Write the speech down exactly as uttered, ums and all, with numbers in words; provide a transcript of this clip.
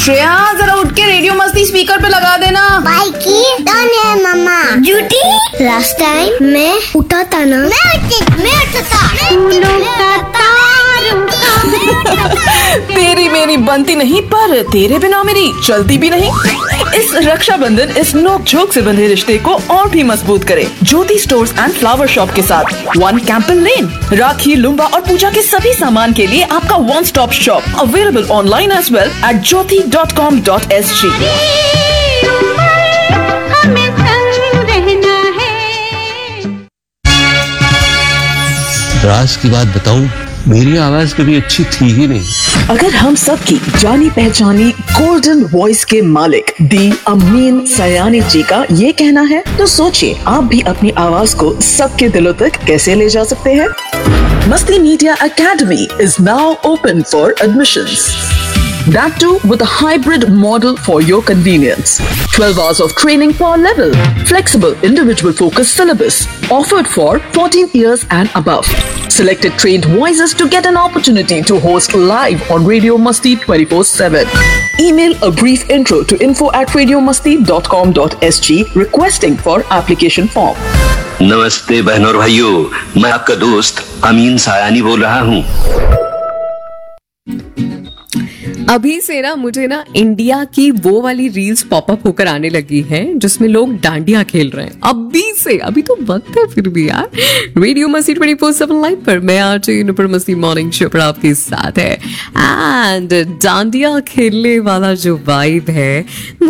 श्रेया जरा उठ के रेडियो मस्ती स्पीकर पे लगा देना। बाइकी डन है मम्मा। ड्यूटी लास्ट टाइम मैं उठा था ना। मैं उठी मैं उठा था। फूलों का तार उठा। तेरी मेरी बनती नहीं, पर तेरे बिना मेरी चलती भी नहीं। इस रक्षाबंधन इस नोक झोंक से बंधे रिश्ते को और भी मजबूत करे ज्योति स्टोर्स एंड फ्लावर शॉप के साथ। वन कैंपल लेन, राखी, लुम्बा और पूजा के सभी सामान के लिए आपका one stop shop. Available online as well at Jyoti dot com dot S G. राज की बात बताऊं, मेरी आवाज कभी अच्छी थी ही नहीं। अगर हम सब की जानी पहचानी गोल्डन वॉइस के मालिक दी अमीन सयानी जी का ये कहना है, तो सोचिए आप भी अपनी आवाज को सबके दिलों तक कैसे ले जा सकते हैं। मस्ती media academy is now open for admissions. That too with a hybrid model for your convenience. twelve hours of training per level. Flexible individual focused syllabus. Offered for fourteen years and above. Selected trained voices to get an opportunity to host live on Radio Masti twenty-four seven. Email a brief intro to info at radiomasti dot com dot s g requesting for application form. नमस्ते बहनों और भाइयों, मैं आपका दोस्त अमीन सायानी बोल रहा हूँ। अभी से ना मुझे ना इंडिया की वो वाली रील्स पॉपअप होकर आने लगी हैं जिसमें लोग डांडिया खेल रहे हैं। अभी से, अभी तो वक्त है फिर भी यार। रेडियो मस्ती ट्वेंटी फोर सेवन लाइव पर मैं आज नुपुर मस्ती मॉर्निंग शो पर आपके साथ है। एंड डांडिया खेलने वाला जो वाइब है